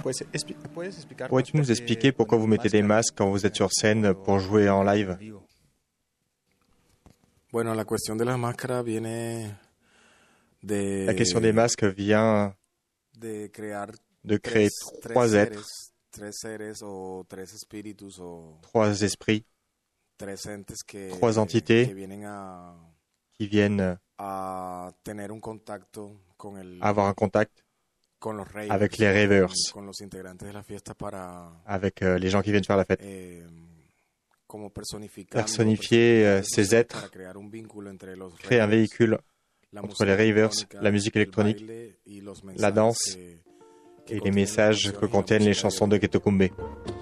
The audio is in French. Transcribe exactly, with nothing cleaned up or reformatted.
Pourrais-tu nous expliquer pourquoi vous mettez des masques quand vous êtes sur scène pour jouer en live? Bueno, la cuestión de las máscaras viene de La question des masques vient de crear de créer tres, trois tres êtres, seres, tres seres o tres espíritus o trois esprits, tres entes que, trois entités que vienen a, qui viennent a tener un contacto con el avoir un contact con los ravers, avec les ravers, con, con los integrantes de la fiesta para avec euh, les gens qui viennent faire la fête. eh, como personificar Personnifier euh, ces êtres, para crear un vínculo entre los créer un ravers, véhicule la entre les música ravers, electrónica, la musique el électronique, baile y los la mensajes danse que- que et les contienen las messages que canciones y la contiennent les música de chansons de Ghetto Ghetto Kumbé.